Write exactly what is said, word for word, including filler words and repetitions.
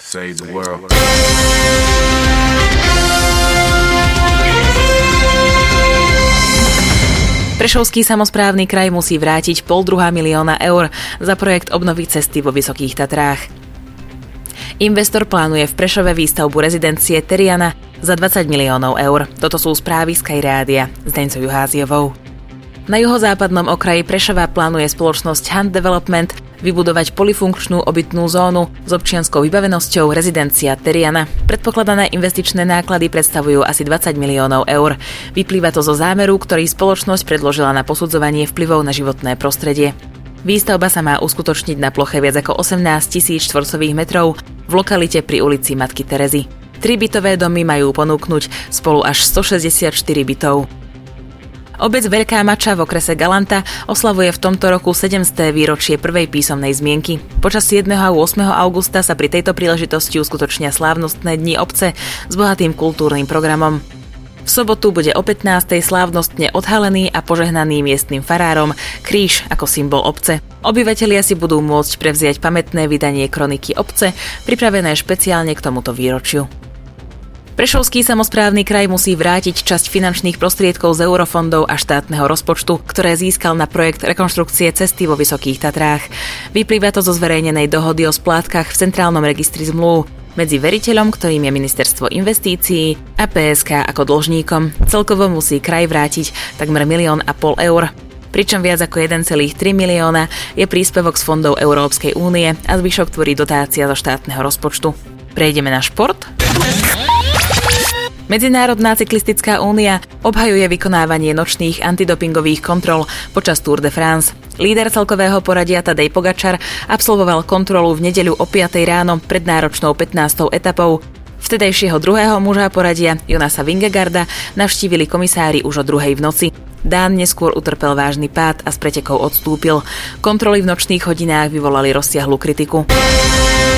Save the world. Prešovský samosprávny kraj musí vrátiť pol druhá milióna eur za projekt obnovy cesty vo Vysokých Tatrách. Investor plánuje v Prešove výstavbu rezidencie Teriana za dvadsať miliónov eur. Toto sú správy Sky Rádia s Deňcou Juháziovou. Na juhozápadnom okraji Prešova plánuje spoločnosť Hunt Development vybudovať polifunkčnú obytnú zónu s občianskou vybavenosťou rezidencia Teriana. Predpokladané investičné náklady predstavujú asi dvadsať miliónov eur. Vyplýva to zo zámeru, ktorý spoločnosť predložila na posudzovanie vplyvov na životné prostredie. Výstavba sa má uskutočniť na ploche viac ako osemnásť tisíc štvorcových metrov v lokalite pri ulici Matky Terezy. Tri bytové domy majú ponúknuť spolu až stošesťdesiatštyri bytov. Obec Veľká Mača v okrese Galanta oslavuje v tomto roku sedemsté výročie prvej písomnej zmienky. Počas siedmeho a ôsmeho augusta sa pri tejto príležitosti uskutočnia slávnostné dni obce s bohatým kultúrnym programom. V sobotu bude o pätnástej slávnostne odhalený a požehnaný miestnym farárom kríž ako symbol obce. Obyvatelia si budú môcť prevziať pamätné vydanie kroniky obce, pripravené špeciálne k tomuto výročiu. Prešovský samosprávny kraj musí vrátiť časť finančných prostriedkov z eurofondov a štátneho rozpočtu, ktoré získal na projekt rekonštrukcie cesty vo Vysokých Tatrách. Vyplýva to zo zverejnenej dohody o splátkach v centrálnom registri zmluv medzi veriteľom, ktorým je Ministerstvo investícií, a pé es ká ako dlžníkom. Celkovo musí kraj vrátiť takmer milión a pol eur. Pričom viac ako jeden celá tri milióna je príspevok z fondov Európskej únie a zvyšok tvorí dotácia zo štátneho rozpočtu. Prejdeme na šport. Medzinárodná cyklistická únia obhajuje vykonávanie nočných antidopingových kontrol počas Tour de France. Líder celkového poradia Tadej Pogačar absolvoval kontrolu v nedeľu o piatej ráno pred náročnou pätnástou etapou. Vtedajšieho druhého muža poradia Jonasa Vingegaarda navštívili komisári už o druhej v noci. Dán neskôr utrpel vážny pád a z pretekov odstúpil. Kontroly v nočných hodinách vyvolali rozsiahlu kritiku.